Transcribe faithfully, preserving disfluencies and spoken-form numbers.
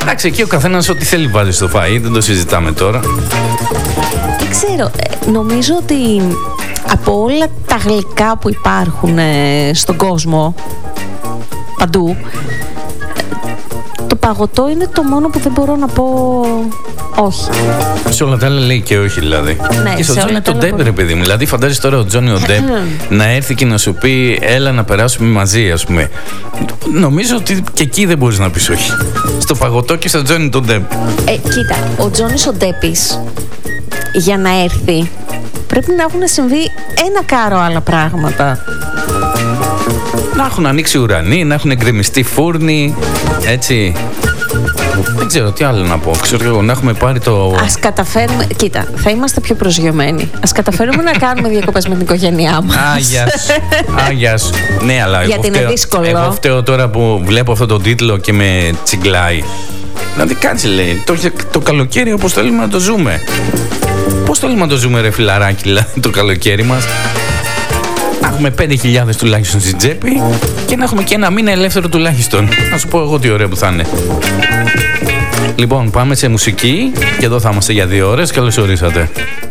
Εντάξει, εκεί ο καθένας ό,τι θέλει βάζει στο φαΐ, δεν το συζητάμε τώρα. Δεν ξέρω, νομίζω ότι από όλα τα γλυκά που υπάρχουν ε, στον κόσμο, παντού, το παγωτό είναι το μόνο που δεν μπορώ να πω όχι. Σε όλα τα άλλα λέει και όχι, δηλαδή. Ναι, και στο Τζόνι τον Ντέπ, ρε παιδί μου. Δηλαδή, φαντάζεσαι τώρα ο Τζόνι ο Ντέπ να έρθει και να σου πει, έλα να περάσουμε μαζί, ας πούμε. Νομίζω ότι και εκεί δεν μπορείς να πεις όχι. Στο παγωτό και στο Τζόνι τον Ντέπ. Ε, κοίτα, ο Τζόνις ο Ντέπης για να έρθει πρέπει να έχουν συμβεί ένα κάρο άλλα πράγματα. Να έχουν ανοίξει ουρανοί, να έχουν γκρεμιστεί φούρνοι, έτσι. Δεν ξέρω τι άλλο να πω. Ξέρω εγώ, να έχουμε πάρει το. Ας καταφέρουμε. Κοίτα, θα είμαστε πιο προσγειωμένοι. Ας καταφέρουμε να κάνουμε διακοπές με την οικογένειά μας. Α, γεια σου. Α, γεια σου. Ναι, αλλά γιατί εγώ είναι φταίω, δύσκολο. εγώ φταίω τώρα που βλέπω αυτό το τίτλο και με τσιγκλάει. Δηλαδή, κάτσε, λέει. Το, το καλοκαίρι όπως θέλουμε να το ζούμε. Πώς θέλουμε να το ζούμε, ρε φιλαράκι, δηλαδή, το καλοκαίρι μας. Να έχουμε πέντε χιλιάδες τουλάχιστον στην τσέπη και να έχουμε και ένα μήνα ελεύθερο τουλάχιστον. Να σου πω εγώ τι ωραίο που θα είναι. Λοιπόν, πάμε σε μουσική και εδώ θα είμαστε για δύο ώρες. Καλώς ορίσατε.